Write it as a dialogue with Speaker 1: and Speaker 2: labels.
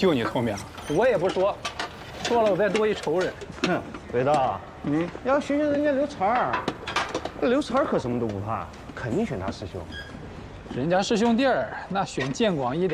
Speaker 1: 就你聪明，我也不说，说了我再多一仇人。
Speaker 2: 哼，伟大，要学学人家刘禅儿，刘禅儿可什么都不怕，肯定选他师兄。
Speaker 1: 人家师兄弟儿，那选建广一点。